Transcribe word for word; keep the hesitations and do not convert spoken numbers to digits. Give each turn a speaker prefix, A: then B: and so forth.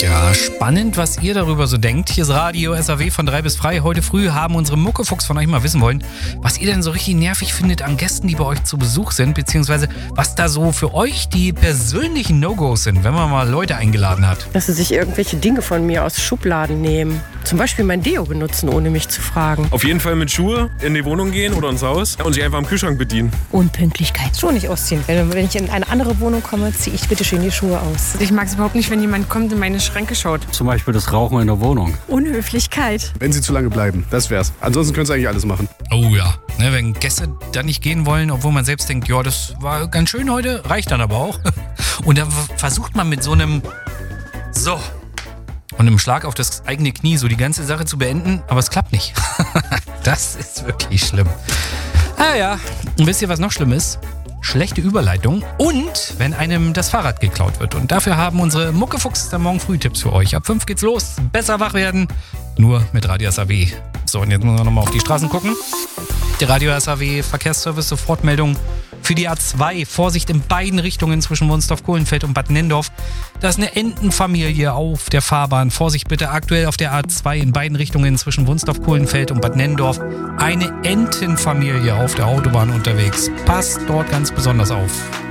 A: Ja, spannend, was ihr darüber so denkt. Hier ist Radio S A W von drei bis frei. Heute früh haben unsere Muckefuchs von euch mal wissen wollen, was ihr denn so richtig nervig findet an Gästen, die bei euch zu Besuch sind, beziehungsweise was da so für euch die persönlichen No-Gos sind, wenn man mal Leute eingeladen hat.
B: Dass sie sich irgendwelche Dinge von mir aus Schubladen nehmen. Zum Beispiel mein Deo benutzen, ohne mich zu fragen.
C: Auf jeden Fall mit Schuhe in die Wohnung gehen oder ins Haus und sich einfach am Kühlschrank bedienen.
D: Unpünktlichkeit.
E: Schon nicht ausziehen. Wenn, wenn ich in eine andere Wohnung komme, ziehe ich bitte schön die Schuhe aus.
F: Ich mag es überhaupt nicht, wenn jemand kommt und meine Schränke schaut.
G: Zum Beispiel das Rauchen in der Wohnung.
D: Unhöflichkeit.
H: Wenn sie zu lange bleiben, das wär's. Ansonsten können sie eigentlich alles machen.
A: Oh ja, ne, wenn Gäste dann nicht gehen wollen, obwohl man selbst denkt, ja, das war ganz schön heute, reicht dann aber auch. Und dann versucht man mit so einem So und einem Schlag auf das eigene Knie so die ganze Sache zu beenden, aber es klappt nicht. Das ist wirklich schlimm. Ah ja, und wisst ihr, was noch schlimm ist? Schlechte Überleitung und wenn einem das Fahrrad geklaut wird. Und dafür haben unsere Muckefuchs dann morgen Früh-Tipps für euch. Ab fünf geht's los. Besser wach werden. Nur mit Radio S A W. So, und jetzt müssen wir nochmal auf die Straßen gucken. Der Radio S A W Verkehrsservice Sofortmeldung für die A zwei. Vorsicht in beiden Richtungen zwischen Wunstorf-Kohlenfeld und Bad Nennendorf. Da ist eine Entenfamilie auf der Fahrbahn. Vorsicht bitte aktuell auf der A zwei in beiden Richtungen zwischen Wunstorf-Kohlenfeld und Bad Nennendorf. Eine Entenfamilie auf der Autobahn unterwegs. Passt dort ganz besonders auf.